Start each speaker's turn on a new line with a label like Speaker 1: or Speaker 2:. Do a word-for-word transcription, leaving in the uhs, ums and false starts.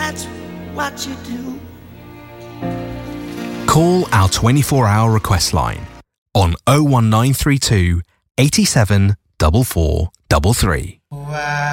Speaker 1: that's what you do.
Speaker 2: Call our twenty-four hour request line on oh one nine three two, eight seven, four four three three.
Speaker 1: Wow.